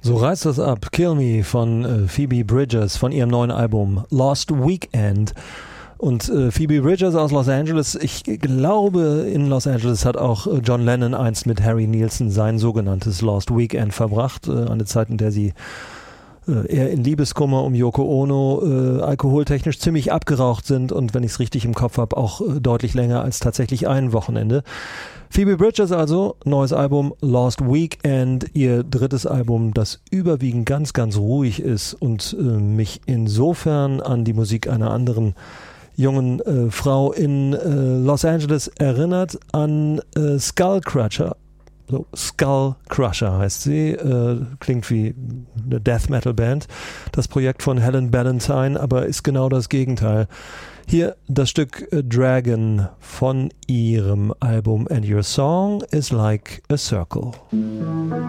So reißt das ab. Kill Me von Phoebe Bridgers von ihrem neuen Album Lost Weekend. Und Phoebe Bridgers aus Los Angeles, ich glaube, in Los Angeles hat auch John Lennon einst mit Harry Nilsson sein sogenanntes Lost Weekend verbracht. Eine Zeit, in der sie eher in Liebeskummer um Yoko Ono alkoholtechnisch ziemlich abgeraucht sind und, wenn ich es richtig im Kopf habe, auch deutlich länger als tatsächlich ein Wochenende. Phoebe Bridgers also, neues Album Lost Weekend, ihr drittes Album, das überwiegend ganz, ganz ruhig ist und mich insofern an die Musik einer anderen jungen Frau in Los Angeles erinnert, an Skullcrusher. So, Skullcrusher heißt sie, klingt wie eine Death Metal Band. Das Projekt von Helen Ballantine, aber ist genau das Gegenteil. Hier das Stück Dragon von ihrem Album And Your Song is Like a Circle.